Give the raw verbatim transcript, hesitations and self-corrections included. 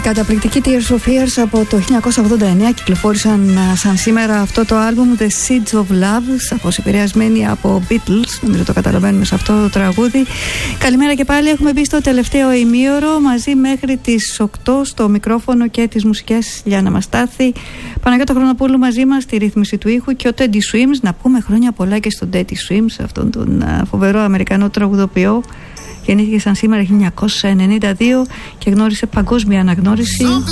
Καταπληκτική Tears of Fears από το χίλια εννιακόσια ογδόντα εννέα κυκλοφόρησαν σαν σήμερα αυτό το άλμπουμ The Seeds of Love, σαφώς επηρεασμένοι από Beatles, νομίζω το καταλαβαίνουμε σε αυτό το τραγούδι. Καλημέρα και πάλι, έχουμε μπει στο τελευταίο ημίωρο μαζί μέχρι τις οκτώ στο μικρόφωνο και τις μουσικές Λιάννα Μαστάθη, Παναγιώτα Χρονοπούλου μαζί μας στη ρύθμιση του ήχου και ο Teddy Swims. Να πούμε χρόνια πολλά και στον Teddy Swims, αυτόν τον φοβερό Αμερικανό τραγουδοποιό. Γεννήθηκε σαν σήμερα χίλια εννιακόσια ενενήντα δύο και γνώρισε παγκόσμια αναγνώριση